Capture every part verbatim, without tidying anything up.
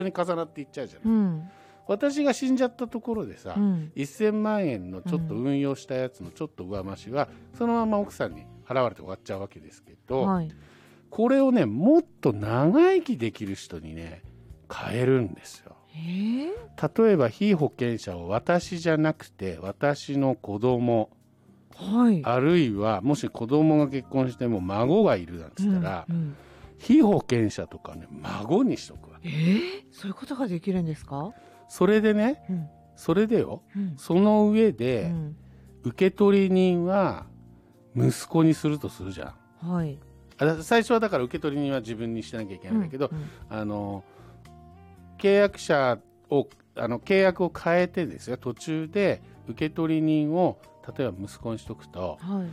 に重なっていっちゃうじゃない、 うん、 私が死んじゃったところでさ、 うん、 せんまんえんのちょっと運用したやつのちょっと上増しはそのまま奥さんに払われて終わっちゃうわけですけど、 はい、 これをねもっと長生きできる人にね変えるんですよ。 えー、 例えば被保険者を私じゃなくて私の子供、 はい、 あるいはもし子供が結婚しても孫がいるなんつったら、 うんうん、 被保険者とかね孫にしとくわけ。 えー、そういうことができるんですか？ それでね、 うん、 それでよ、 うん、 その上で、 うん、 受取人は息子にするとするじゃん。 はい、 最初はだから受取人は自分にしなきゃいけないんだけど、 うんうん、 あの契約者をあの契約を変えてですよ、途中で受取人を例えば息子にしとくと、 はい、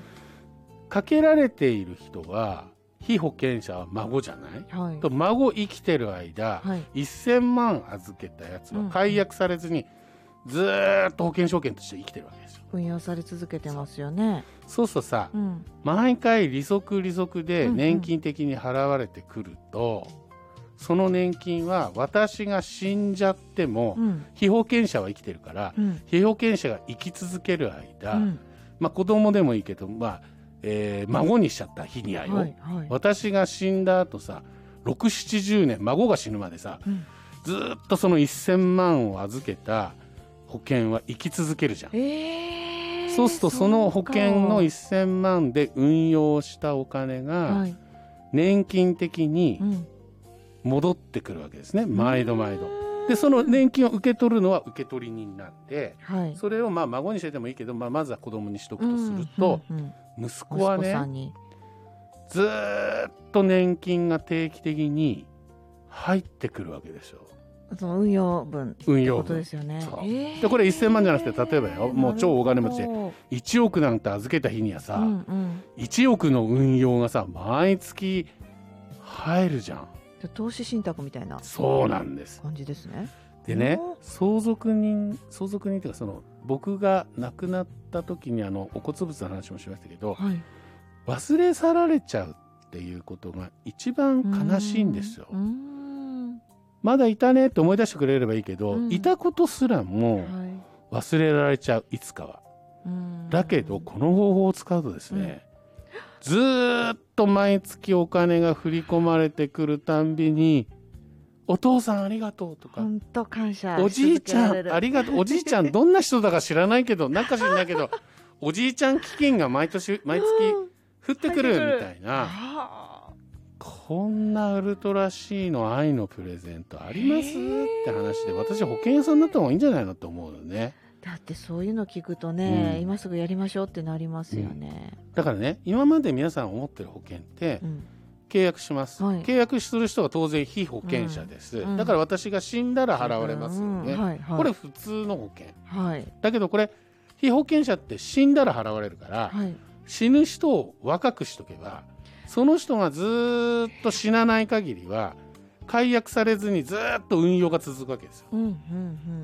かけられている人は被保険者は孫じゃない、 はい、 と孫生きてる間、 はい、 せんまん預けたやつは解約されずに、ずーっと保険証券として生きてるわけですよ。 運用され続けてますよね。 そうするとさ、 うん、 毎回利息利息で年金的に払われてくると、うんうん、その年金は私が死んじゃっても、うん、被保険者は生きてるから、うん、被保険者が生き続ける間、うん、まあ、子供でもいいけど、まあえー、孫にしちゃった日にはよ、はいはい、私が死んだ後さろくじゅうななじゅうねん孫が死ぬまでさ、うん、ずっとそのせんまんを預けた保険は生き続けるじゃん、えー、そうするとその保険のせんまんで運用したお金が年金的に戻ってくるわけですね、うん、毎度毎度でその年金を受け取るのは受取人なんで、はい、それをまあ孫にしててもいいけど、まあ、まずは子供にしとくとすると、うんうんうん、息子はねずーっと年金が定期的に入ってくるわけですよ。 その運用分ってことですよね。 でこれせんまんじゃなくて例えばよ、もう超大金持ちでいちおくなんて預けた日にはさ、うんうん、いちおくの運用がさ毎月入るじゃん。 投資信託みたいなそうなんです感じですね。 でね、相続人相続人っていうかその僕が亡くなった時にあのお骨物の話もしましたけど、はい、忘れ去られちゃうっていうことが一番悲しいんですよ。まだいたねって思い出してくれればいいけど、うん、いたことすらも忘れられちゃう、いつかは。だけどこの方法を使うとですね、うん、ずーっと毎月お金が振り込まれてくるたんびにお父さんありがとうとか、 本当感謝おじいちゃんありがとう、おじいちゃんどんな人だか知らないけどなんか知らないけどおじいちゃん基金が毎年毎月降ってくるみたいな、こんなウルトラ C の愛のプレゼントありますって話で、私保険屋さんだった方がいいんじゃないのって思うよね。 だってそういうの聞くとね、うん、今すぐやりましょうってなりますよね、 うん、だからね、今まで皆さん思ってる保険って、うん、契約します、はい、契約する人は当然被保険者です、うん、だから私が死んだら払われますよね、うんはいはい、これ普通の保険、はい、だけどこれ被保険者って死んだら払われるから、はい、死ぬ人を若くしとけばその人がずっと死なない限りは解約されずにずっと運用が続くわけですよ、うんうんうん、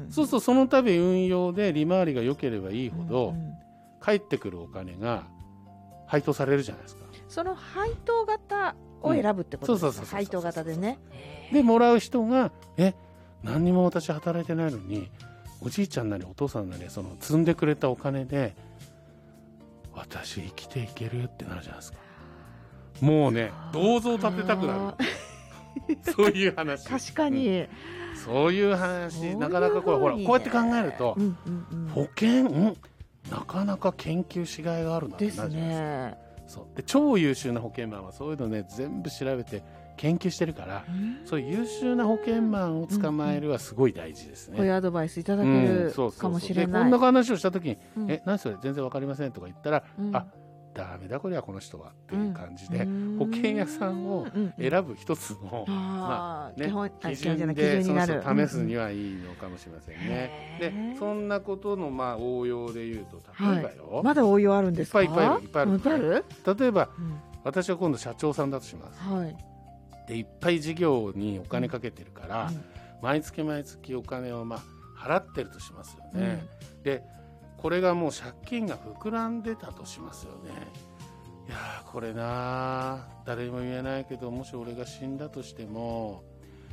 そうするとその度運用で利回りが良ければいいほど、うんうん、返ってくるお金が配当されるじゃないですか。 その配当型を選ぶってことですか。配当型でね。 でもらう人がえ何にも私働いてないのにおじいちゃんなりお父さんなりその積んでくれたお金で私生きていけるってなるじゃないですか。もうね銅像建てたくなるそういう話。 確かに、うん、 そういう話なかなかこれほらこうやって考えると、うんうんうん、保険、うん、なかなか研究しがいがあるなってなるじゃないですか。ですね。そうで超優秀な保険マンはそういうのね全部調べて研究してるから、うん、そういう優秀な保険マンを捕まえるはすごい大事ですね、 うんうん、こういうアドバイスいただけるかもしれない、うん、そうそうそうでこんな話をした時に、うん、え何それ全然わかりませんとか言ったら、うん、あダメだこれはこの人はっていう感じで、うん、保険屋さんを選ぶ一つの、うんまあね、基準でその人試すにはいいのかもしれませんね、うん、でそんなことのまあ応用でいうと例えばよ、 はい、まだ応用あるんですか。 いっぱいいっぱいいっぱいある、いっぱいある。例えば、 うん、 私は今度社長さんだとします、はい、でいっぱい事業にお金かけてるから、うん、毎月毎月お金をまあ払ってるとしますよね、うん、でこれがもう借金が膨らんでたとしますよね。いやーこれな誰にも言えないけどもし俺が死んだとしても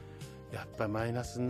やっぱりマイナスに